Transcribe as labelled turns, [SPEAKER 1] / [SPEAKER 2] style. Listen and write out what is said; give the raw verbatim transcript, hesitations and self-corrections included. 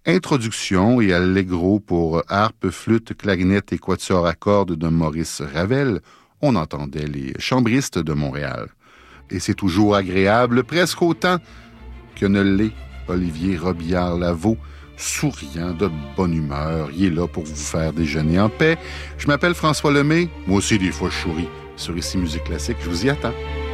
[SPEAKER 1] Introduction et allegro pour harpe, flûte, clarinette et quatuor à cordes de Maurice Ravel. On entendait les chambristes de Montréal. Et c'est toujours agréable, presque autant que ne l'est Olivier Robillard-Lavaux, souriant, de bonne humeur. Il est là pour vous faire déjeuner en paix. Je m'appelle François Lemay. Moi aussi, des fois, je souris sur Ici Musique Classique. Je vous y attends.